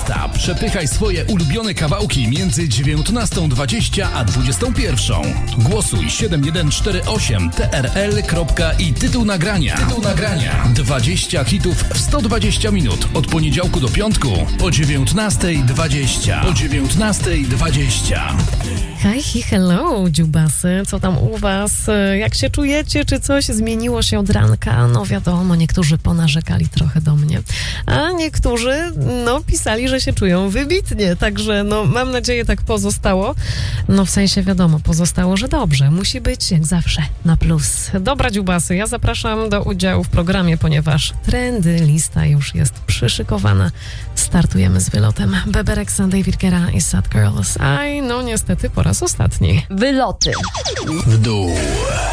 Playlista. Przepychaj swoje ulubione kawałki między 19:20 a 21:00. Głosuj 7148 TRL. I tytuł nagrania. 20 hitów w 120 minut. Od poniedziałku do piątku po 19:20. Hi, hello, dziubasy. Co tam u was? Jak się czujecie? Czy coś zmieniło się od ranka? No wiadomo, niektórzy ponarzekali trochę do mnie, a niektórzy, pisali, że się czują wybitnie. Także, mam nadzieję, tak pozostało. W sensie, wiadomo, pozostało, że dobrze. Musi być, jak zawsze, na plus. Dobra, dziubasy, ja zapraszam do udziału w programie, ponieważ trendy lista już jest przyszykowana. Startujemy z wylotem. Bebe Rexha, David Guetta i Sad Girls. Niestety po raz ostatni. Wyloty. W dół.